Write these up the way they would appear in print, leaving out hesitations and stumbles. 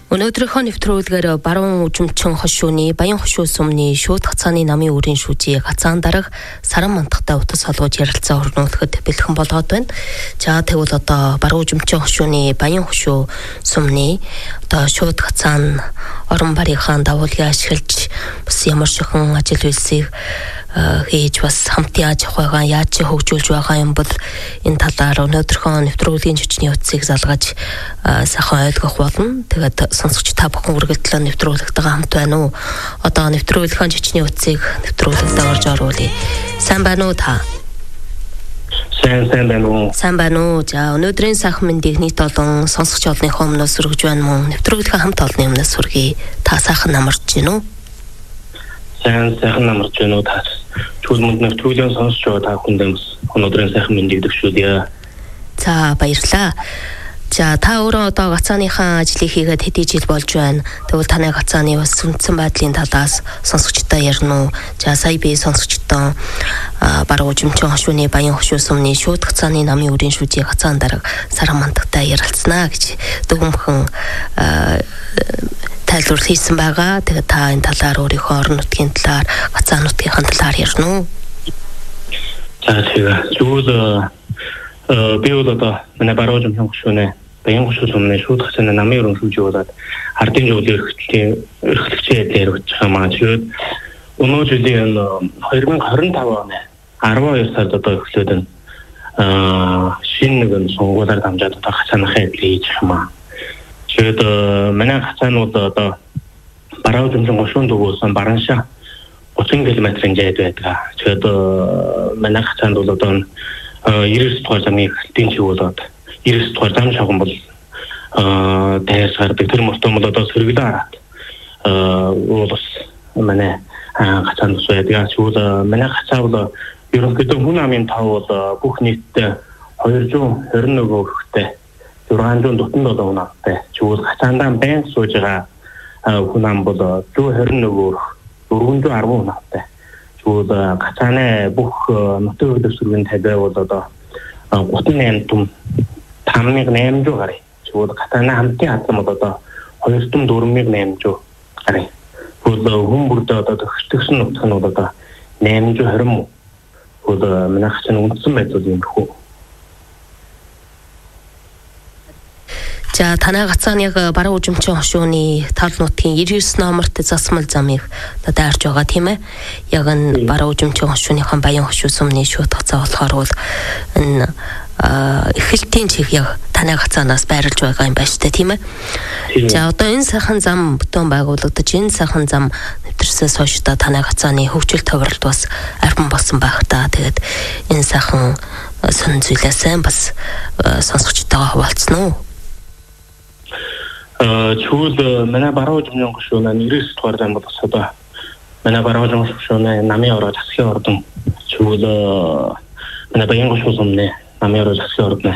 Өнөөдрийнхөө нэвтрүүлгээр баруун үжимчин хошууны Баян хошуу сумны шууд хацааны намын үрийн шүүжийг хацаан дарга Саран мантахтай утас холбож ярилцаа өрнүүлэхэд бэлхэн болгоод байна. За тэгвэл одоо баруун үжимчин хошууны Баян хошуу сумны одоо шууд хацаан орон барийнхаа давуулгыг ашиглаж бас ямар шихэн ажил үйлсийг хийж бас хамт яаж явах байгаа, яаж хөгжүүлж байгаа юм бол энэ талаар өнөөдрийнхөө нэвтрүүлгийн жүжигчний утсыг залгаж сайхан ойлгох болно. Тэгээд сонсогч та бүхэн үргэлжлэн нэвтрүүлэгтэйгээ хамт байна уу? Одоо нэвтрүүлгийн жүжигчний утсыг нэвтрүүлэгтээ орж оруулъя. Сайн байна уу та? Сайн байна уу? Сайн байна уу? За өнөөдрийн сайхан мэндийг нийт олон сонсогч олонныхоо өмнөөс хүргэж байна мөн. Нэвтрүүлгийн хамт олонны өмнөөс хүргэе. Та сайхан намарч байна уу? Сайхан намарч байна уу та? Чүл мөнд нэвтрүүлгийн сонсож байгаа та бүхэнд өнөөдрийн сайхан мэндийг дэвшүүлье. За баярлалаа. За та өөрөө одоо гацааныхаа ажлыг хийгээд хэдий жил болж байна. Тэгвэл таны гацааны бас үндсэн байдлын талаас сонсогчтой ярина уу? За сая би сонсогчтой баруун үжимчин хошууны Баян хошуу сумны шууд гацааны намын үрийн шүүжийн гацаан дарга Саран мантахтай ярилцсанаа гэж дөгөмхөн тайлбар хийсэн байгаа. Тэгээд та энэ талаар өөрийнхөө орон нутгийн талаар, гацаан нутгийнхаа талаар ярина уу? За тэгээ зүйл би одоо манай баруун үжимчин хошууны Баян хошуу сумны шууд хацааны намын үрийн шүүжийг болоод ардын жуулын эрхлэгчийн ядлаар өгч байгаа маа. Тэгээд өнөө жилийн 2025 оны 12 сард одоо эхлээд шинэ нэгэн сонгуулиар дамжаад одоо хацааныхаа ядлыг хийж байгаа маа. Тэгээд манай хацаанууд одоо баруун үжимчин хошуунд өгөөсөн Бараншаа 30 км-ийн зайд байдаг. Тэгээд манай хацаанд бол одоо 99 дугаар замын эхлэлтийн чиг болоод 99 дугаар зам шаган бол дайрс гардаг. Тэр мөртөө бол одоо сэргэлэн хараад бас манай хацаанд ус байдаг. Тэгвэл манай хацаа бол ерөнхийдөө хүн амын тав бол бүх нийтдээ 221 хүнтэй 647 хүн амтай. Тэгвэл хацаандаа байн сууж байгаа хүн ам бол 121 410 хүн амтай. Тэгвэл гацааны бүх нутгийн дэвсгэрийн тавиа бол одоо 38 том 5800 гарыг. Тэгвэл гацааны хамтын хатсан бол одоо 24800 гарыг. Тэгвэл хүн бүрдээ одоо төгсгсөн нутг нь бол одоо 820 мөн. Тэгвэл манай хацааны үндсэн байдал юм хөө. За танай гацааныг баруун үжимчин хошууны тал нутгийн 99 номерт засмал замыг одоо дайрж байгаа тийм ээ. Яг энэ баруун үжимчин хошууныхан Баян хошуу сумны шууд гацаа болохоор бол энэ эхлэлтийн чиг яг танай гацаанаас байрлаж байгаа юм байна шүү дээ тийм ээ. За одоо энэ сайхан зам бүтэн байгуулагдаж энэ сайхан зам нэвтэрсээс хойш та танай гацааны хөгжил товролт бас арвин болсон байх та. Тэгээд энэ сайхан сонь зүйлээсээ бас сонсогчтойгоо хуваалцсан уу? Чүл манай баруун үжимчин хошууны 99 дугаар зам бол одоо манай баруун үжимчин хошууны намын ороо засгийн ордон чүл манай Баян хошуу сумны намын ороо засгийн ордон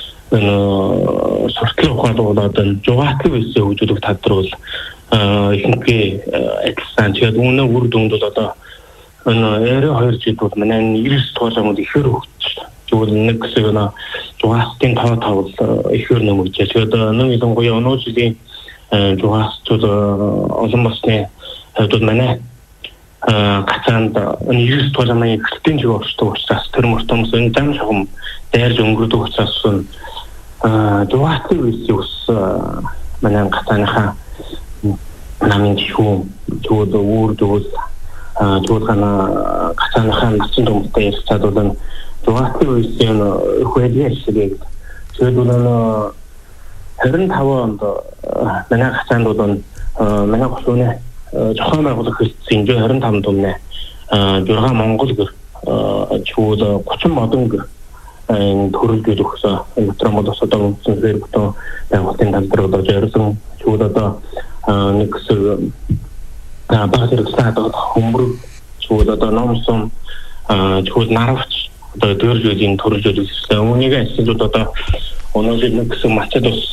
суртлын ухаалаг болоод жугаатны үйлсээ хөгжүүлэх талбар бол ихэнхий адилхан. Тэгээд үүнээ үр дүнд бол одоо 22 жил бол манай 99 дугаар замууд ихээр хөгжиж зүгээр нэг хэсэг жугаалтын тав ихээр нэмэгдэж. Тэгээд нэг ялангуяа өнөө жилийн жугаалтууд олон басны хувьд манай гацаанд 99 дугаар замын эхлэлтийн чиг орчдог учраас тэр мөртөөс энэ зам шахам дайрж өнгөрдөг учраас жугаалтын үйлсийг ус манай гацааныхаа намын чихүү зүгээр өөр зүгээр гацааныхаа нацсан дүнтэй ярилцаад бол жугаалтын үйлсийн хөөдийн ашиглыг тэгээд 25 онд манай гацаанд бол манай хошууны зохион байгуулах хэлтсийн 25 дүнэ 6 Монгол гэр чүүд 30 модон гэр төрөлжүүлэх өгсөн метромод одоо үндсэн зэрэгтэн байгуулалтын талбар одоо зориулсан чүүд одоо нэг хэсэг баг зэрэгтэй хөмбөр чүүд одоо номсон чүүд наравч одоо төрөлжүүлэн төрөлжүүлсэн үүнийг ажлууд одоо өнөөдөр нэг хэсэг мачад ус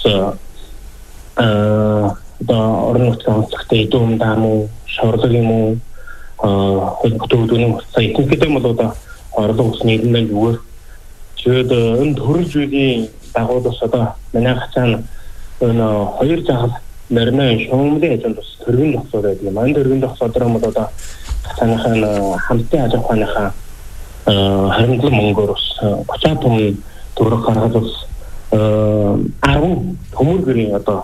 одоо орон нутгийн онцлогтой идэвхтэй дам уу шорлог юм уу хөдөлгөөний сая ихэнхдээ бол одоо орлого усны нэлээд зүгээр. Тэгээд энэ төрөлжүүлэн байгууллагаас одоо манай хацаана энэ хоёр жагал нарны шуумдын ажил бас төргөн зогсоод байдаг. Мань төргөн зогсоод юм бол одоо цаанаахаа хамтын аж ахуйныхаа харамтлаг мөнгөөр бас 30 том төгрөг гаргаад бас 10 төмөргөрийн одоо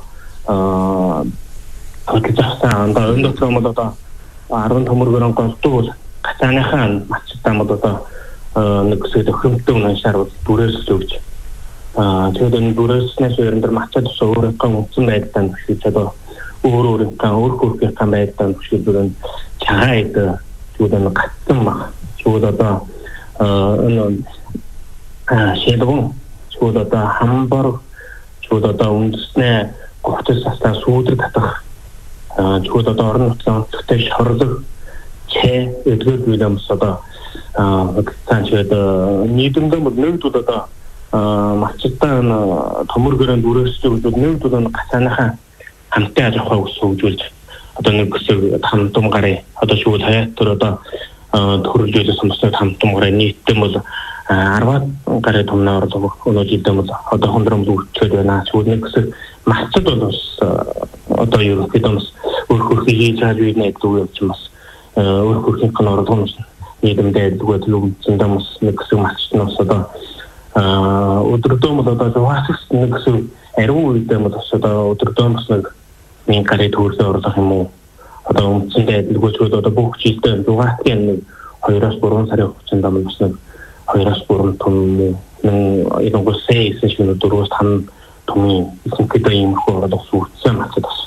хөдөлж авсан одоо энэ дотор бол одоо 10 төмөргөрөн голддог бол цаанаахаа мацтай бол одоо нэг хэсэг төхөмтөг уншаар бол бүрээс өгч тэгээд энэ бүрээснээс өрөндөр мацад ус өөрөө гомцсон байдалтай гэж одоо өөр өөрийнхөө байдалтай гэж бүрэн чагаад тэгээд нэг гацсан баг. Тэгээд одоо энэ шилбэн тэгээд одоо хамбар тэгээд одоо үндэснээ гоцос састаа сүүдэг татах тэгээд одоо орон нутгийн онцгой шорлог чэ эдгээр зүйлэмс одоо тэгээд нийтэмдээ нэгдүүд одоо мацтай төмөргөрөнд үргэлжлүүлж нэгдүүд гацааныхаа хамтын аж ахуй өсвөлж одоо нэг хэсэг хамтум гарын одоо шүүд хаяат төр одоо төрөлжүүлсэн ସମସ୍ତ хамтум гарын нийтдээ бол 10 гарын томноор өнөө жилдээ бол одоо хондром зүгчээд байна. Шүүд нэг хэсэг мацад бол одоо ерөнхийдөө өөрөөр хийж байгаа нэг зүйл юм бас өөрөөр хингээр оруулах нийгэмдээ зүгээр төлөвлөсөн хүмүүс нэг хэсэг мацд нь одоо өдөртөө бол одоо жавхас нэг хэсэг ариун үедээ бол одоо өдөртөө бас нэг гарыг төрөлөө оруулах юм уу одоо үндсэндээ дэлгүүрчүүд одоо бүх жилдээ жавхасын нэг 2-3 сарын хугацаанд бас нэг 2-3 том нэг госээ эсвэл 4-5 том ихэнхдээ юм хөө одоо сүрцэн мацад бас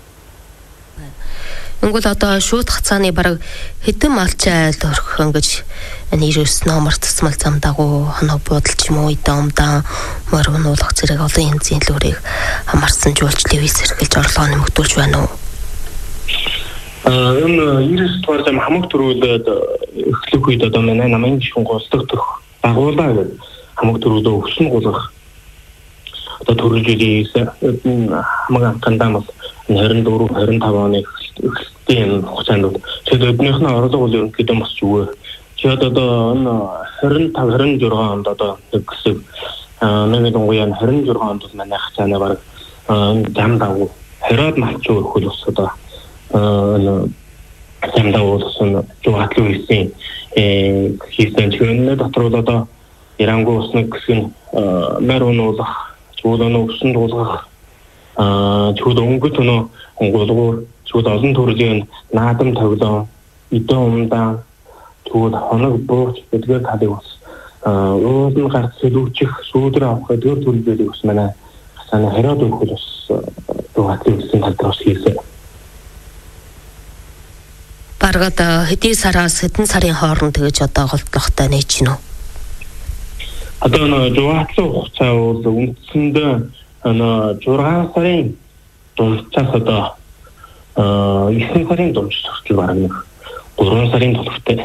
Монгол одоо шууд хацааны бараг хэдэн малчай айл орох ингэж нэрс номер тасмал зам дагуу хоноо бодолч юм уу идэмдаа мөргөнүүлэх зэрэг олон янзын лүрийг хамарсан жуулч левис хэрглэж орлогоо нэмэгдүүлж байна уу? Энэ 90 дугаар зам хамаг төрүүлээд эхлэх үед одоо манай намын гишүүн голдог төх дагуулаа гэдэг хамаг төрүүлээ өсөн гулгах одоо төрүүлжээс хамаг анхандаа бол 24 25 оны эхлэлтийн хугацаанд тэгээд өднийх нь орлого бол ерөнхийдөө бас зүгээр. Тэгээд одоо 25 26 онд одоо нэг хэсэг нэг дунгуян 26 онд бол манай хацааны баг зам дагуу хараад малчуу хөл ус одоо зам дагуу ус жуугатлуу хийсэн чигнэ дотор бол одоо Ирангу ус нэг хэсэг мөрөнүүлэх чуулганы өсөн дуулгах чууд өнгөт өнөө онгоолгоор чууд олон төрлийн наадам тоглоом идэ умдаа чууд хоног бууч эдгээр талыг бас өөрөөр гарц сэлүүчих сүүдэр авах эдгээр төлөвлөлийг бас манай хасааны хариад өгөх бас дугатлын үсэн тал дээр хийсэн. Баргад хэдийн сараас хэдэн сарын хооронд тэгэж одоо голдлохтой нээж гинөө. Одоо дугатлын хугацаа бол үндсэндээ 6 сарын дундчаас одоо 9 сарын дундч хүртэл бараг нэг 3 сарын төлөвтэй.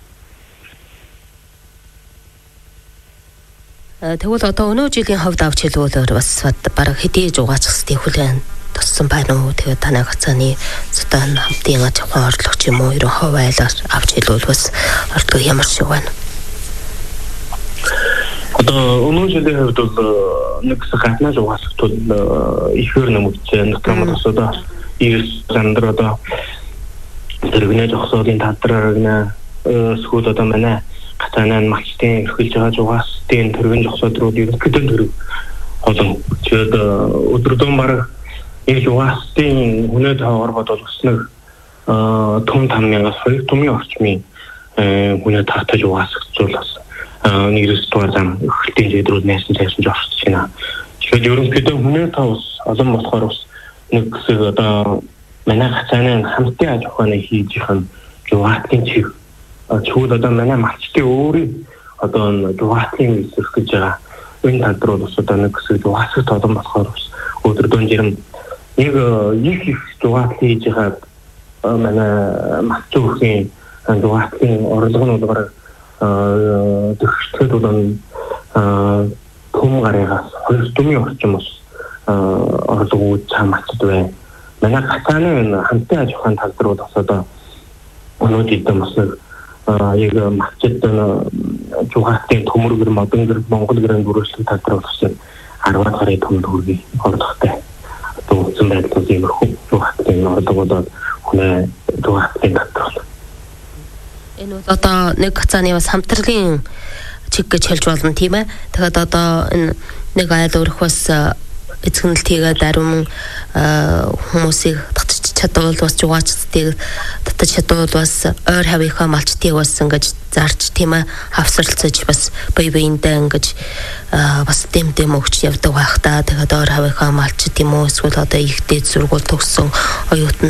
Тэгвэл одоо өнөө жилийн хувьд авч хэлбэлээр бас бараг хэдий жугаачихсдын хүлээн туссан байна уу? Тэгээд танай хацааны зөвхөн хамтын аж ахуйн орлогч юм уу? 90% айлаар авч хэлбэл бас орлого ямар шиг байна? Одоо өнөө жилийн хувьд бол нэг гаднаас угаасах тул ихээр нэмэгдсэн нутгийн бас одоо ирс зандар одоо тэрэгнээ зогсоолын талдраа сүүл одоо манай хацааны малчтын эрхэлж байгаа жугаастын тэрэгэн зогсоодрууд ерөнхийдөө тэрэг олон тэгээд өдрөдөн бараг энэ жугаастын үнэ таваар бодвол бас нэг том 5000-аас 2 томын орчмын үнэ тавтаж угаасах зүйл бас 1 дугаар зам эхлэлтийн зэдрүүд найсан цайсан орчиж байна. Тэгэхээр ерөнхийдөө хүнээ тавс олон болохоор бас нэг хэсэг одоо манай хацааны хамтын аж ахуйн хийж их нь жугатлын чиг чүүд одоо манай малчтын өөрийн одоо жугатлын эсрэг гэж байгаа энэ тал руу бас одоо нэг хэсэг жугаасах толон болохоор бас өдөрдөн жирэм нэг их жугатлын хийж байгаа манай малчуухийн жугатлын орлого нь бол төгсөлт бол том гаригаас 2 томын орчим бас орлого цаамцд байна. Манай хацааны хамтын аж ахуйн тал дээр бол бас одоо өнөө жилдээ бас яг мачд жугаалтын төмөргөр модонгэр Монгол гэрэн бүрэлдэхүүн тал дээр бас 10 гаруй том төгрөгийг орлоготой одоо үзэн байдал иймэрхүү хатны ордогод хүнээ хатны дотор. Энэ одоо нэг хацааны бас хамтлагийн чиг гэж хэлж болно тийм ээ. Тэгэхээр одоо энэ нэг айл өрх бас эзэгнэлт хийгээд ариун хүмүүсийг татчих чадвал бас жугаачдыг татчих чадвал бас ойр хавийнхаа малчдыг бас ингэж зарж тийм ээ хавсралцаж бас бие биендээ ингэж бас дэм өгч явдаг байх та. Тэгэхээр ойр хавийнхаа малчд юм уу эсвэл одоо ихтэй сургууль төгссөн оюутан